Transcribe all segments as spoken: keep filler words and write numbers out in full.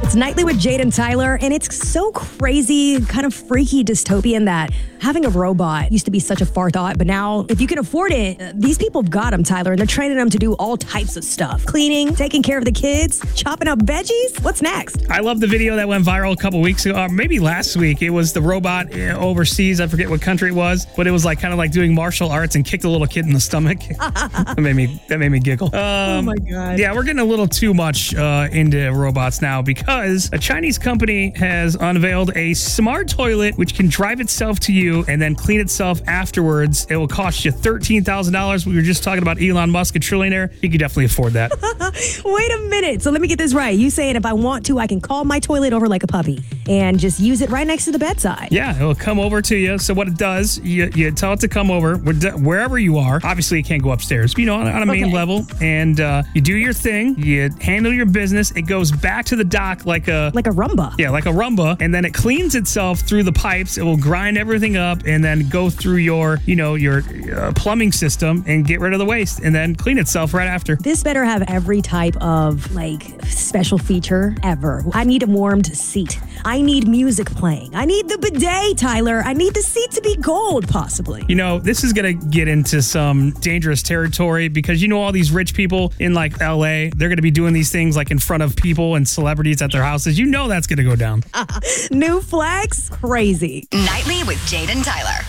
It's Nightly with Jade and Tyler, and it's so crazy, kind of freaky dystopian that having a robot used to be such a far thought, but now if you can afford it, these people have got them, Tyler, and they're training them to do all types of stuff. Cleaning, taking care of the kids, chopping up veggies. What's next? I love the video that went viral a couple weeks ago, or maybe last week. It was the robot overseas. I forget what country it was, but it was like kind of like doing martial arts and kicked a little kid in the stomach. that made me that made me giggle. Um, oh my God. Yeah, we're getting a little too much uh, into robots now because a Chinese company has unveiled a smart toilet which can drive itself to you and then clean itself afterwards. It will cost you thirteen thousand dollars. We were just talking about Elon Musk, a trillionaire. He could definitely afford that. Wait a minute. So let me get this right. You saying if I want to, I can call my toilet over like a puppy and just use it right next to the bedside? Yeah, it'll come over to you. So what it does, you, you tell it to come over wherever you are. Obviously, it can't go upstairs, you know, on, on a main Okay. level. And uh, you do your thing. You handle your business. It goes back to the dock like a... Like a Roomba. Yeah, like a Roomba. And then it cleans itself through the pipes. It will grind everything up and then go through your, you know, your uh, plumbing system and get rid of the waste and then clean itself right after. This better have every type of, like, special feature ever. I need a warmed seat. I need music playing. I need the bidet, Tyler. I need the seat to be gold, possibly. You know, this is going to get into some dangerous territory because, you know, all these rich people in, like, L A, they're going to be doing these things, like, in front of people and celebrities at their houses. You know that's going to go down. New flex? Crazy. Nightly with Jade and Tyler.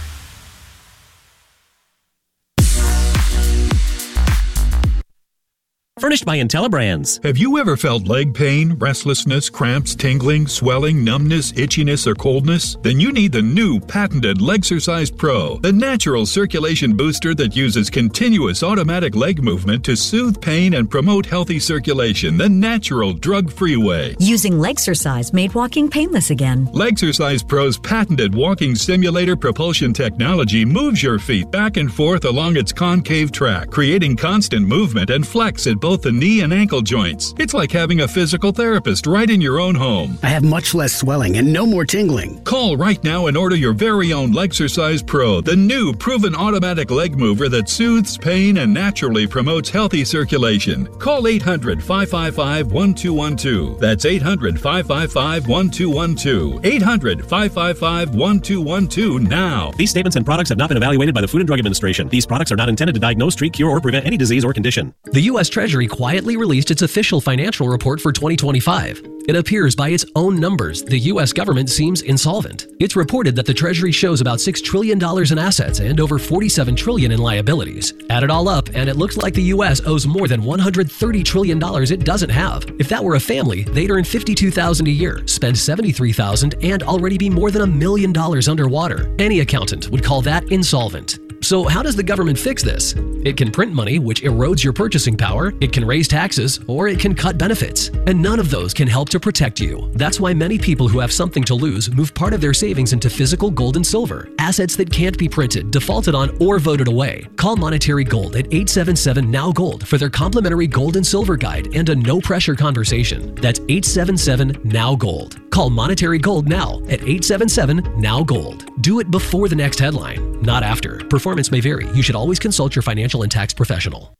Furnished by IntelliBrands. Have you ever felt leg pain, restlessness, cramps, tingling, swelling, numbness, itchiness, or coldness? Then you need the new patented Legsercise Pro, the natural circulation booster that uses continuous automatic leg movement to soothe pain and promote healthy circulation the natural, drug-free way. Using Legsercise made walking painless again. Legsercise Pro's patented walking simulator propulsion technology moves your feet back and forth along its concave track, creating constant movement and flex at both the knee and ankle joints. It's like having a physical therapist right in your own home. I have much less swelling and no more tingling. Call right now and order your very own Legsercise Pro, the new proven automatic leg mover that soothes pain and naturally promotes healthy circulation. Call eight hundred, five five five, one two one two. That's eight hundred, five five five, one two one two. eight hundred, five five five, one two one two now. These statements and products have not been evaluated by the Food and Drug Administration. These products are not intended to diagnose, treat, cure, or prevent any disease or condition. The U S Treasury quietly released its official financial report for twenty twenty-five. It appears by its own numbers, the U S government seems insolvent. It's reported that the Treasury shows about six trillion dollars in assets and over forty-seven trillion dollars in liabilities. Add it all up, and it looks like the U S owes more than one hundred thirty trillion dollars it doesn't have. If that were a family, they'd earn fifty-two thousand dollars a year, spend seventy-three thousand dollars, and already be more than a million dollars underwater. Any accountant would call that insolvent. So how does the government fix this? It can print money, which erodes your purchasing power, it can raise taxes, or it can cut benefits. And none of those can help to protect you. That's why many people who have something to lose move part of their savings into physical gold and silver, assets that can't be printed, defaulted on, or voted away. Call Monetary Gold at eight seven seven, N O W Gold for their complimentary gold and silver guide and a no-pressure conversation. That's eight seven seven, N O W Gold. Call Monetary Gold now at eight seven seven, N O W Gold. Do it before the next headline, not after. Performance may vary. You should always consult your financial and tax professional.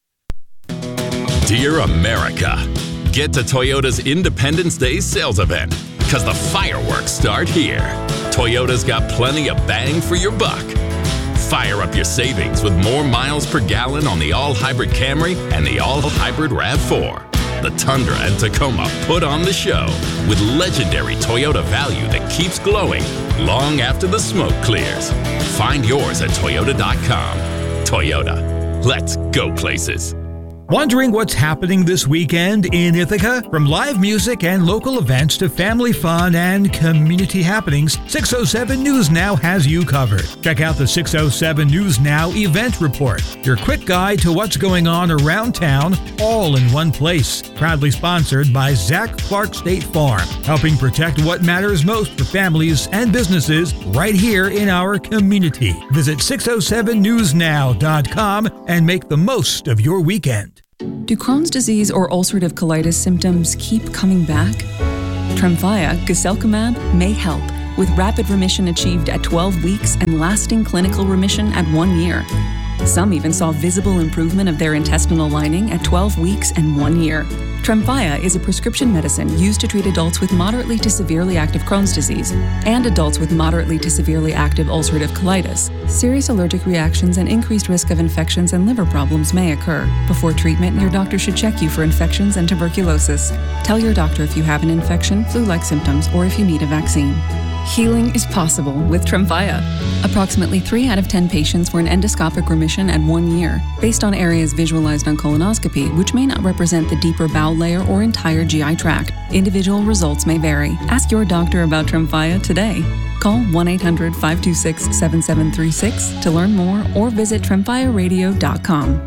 Dear America, get to Toyota's Independence Day sales event because the fireworks start here. Toyota's got plenty of bang for your buck. Fire up your savings with more miles per gallon on the all-hybrid Camry and the all-hybrid RAV four. The Tundra and Tacoma put on the show with legendary Toyota value that keeps glowing long after the smoke clears. Find yours at Toyota dot com. Toyota, let's go places. Wondering what's happening this weekend in Ithaca? From live music and local events to family fun and community happenings, six oh seven News Now has you covered. Check out the six oh seven News Now event report, your quick guide to what's going on around town, all in one place. Proudly sponsored by Zach Clark State Farm, helping protect what matters most for families and businesses right here in our community. Visit six oh seven news now dot com and make the most of your weekend. Do Crohn's disease or ulcerative colitis symptoms keep coming back? Tremfya, guselkumab, may help, with rapid remission achieved at twelve weeks and lasting clinical remission at one year. Some even saw visible improvement of their intestinal lining at twelve weeks and one year. Tremfya is a prescription medicine used to treat adults with moderately to severely active Crohn's disease and adults with moderately to severely active ulcerative colitis. Serious allergic reactions and increased risk of infections and liver problems may occur. Before treatment, your doctor should check you for infections and tuberculosis. Tell your doctor if you have an infection, flu-like symptoms, or if you need a vaccine. Healing is possible with Tremfya. Approximately three out of ten patients were in endoscopic remission at one year, based on areas visualized on colonoscopy, which may not represent the deeper bowel layer or entire G I tract. Individual results may vary. Ask your doctor about Tremfya today. Call one eight hundred, five two six, seven seven three six to learn more or visit tremfya radio dot com.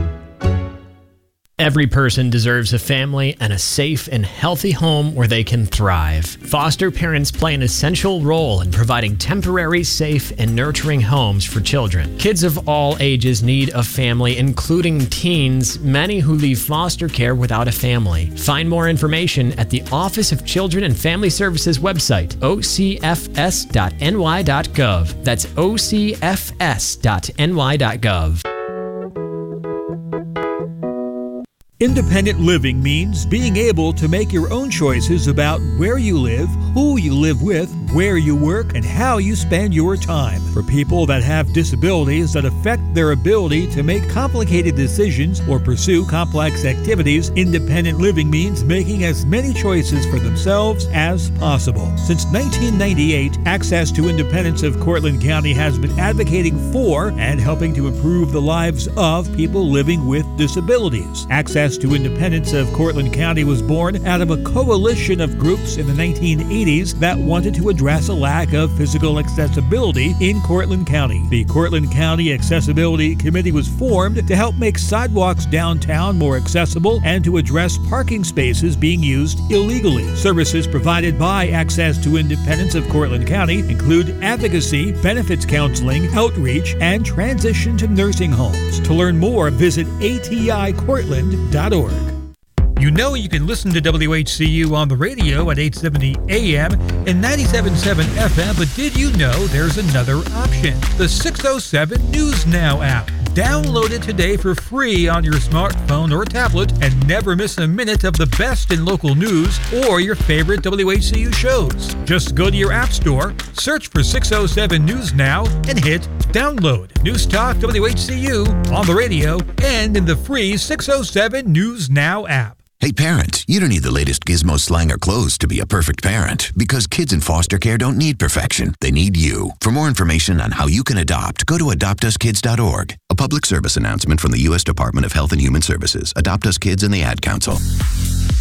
Every person deserves a family and a safe and healthy home where they can thrive. Foster parents play an essential role in providing temporary, safe, and nurturing homes for children. Kids of all ages need a family, including teens, many who leave foster care without a family. Find more information at the Office of Children and Family Services website, o c f s dot n y dot gov. That's o c f s dot n y dot gov. Independent living means being able to make your own choices about where you live, who you live with, where you work, and how you spend your time. For people that have disabilities that affect their ability to make complicated decisions or pursue complex activities, independent living means making as many choices for themselves as possible. Since nineteen ninety-eight, Access to Independence of Cortland County has been advocating for and helping to improve the lives of people living with disabilities. Access to Independence of Cortland County was born out of a coalition of groups in the nineteen eighties that wanted to address a lack of physical accessibility in Cortland County. The Cortland County Accessibility Committee was formed to help make sidewalks downtown more accessible and to address parking spaces being used illegally. Services provided by Access to Independence of Cortland County include advocacy, benefits counseling, outreach, and transition to nursing homes. To learn more, visit a t i cortland dot org. You know you can listen to W H C U on the radio at eight seventy A M and ninety-seven point seven F M, but did you know there's another option? The six oh seven News Now app. Download it today for free on your smartphone or tablet and never miss a minute of the best in local news or your favorite W H C U shows. Just go to your app store, search for six oh seven News Now, and hit download. News Talk W H C U on the radio and in the free six oh seven News Now app. Hey parents, you don't need the latest gizmo, slang, or clothes to be a perfect parent, because kids in foster care don't need perfection. They need you. For more information on how you can adopt, go to adopt us kids dot org. A public service announcement from the U S Department of Health and Human Services, Adopt Us Kids, and the Ad Council.